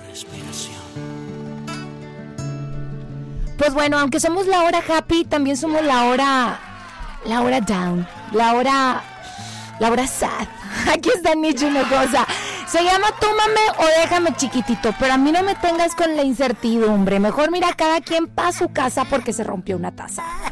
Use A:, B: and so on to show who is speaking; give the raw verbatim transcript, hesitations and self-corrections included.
A: Pues bueno, aunque somos la hora happy, también somos la hora, la hora down, la hora, la hora sad. Aquí está Nietzsche una cosa. Se llama Tómame o Déjame Chiquitito, pero a mí no me tengas con la incertidumbre. Mejor mira cada quien pa' su casa porque se rompió una taza.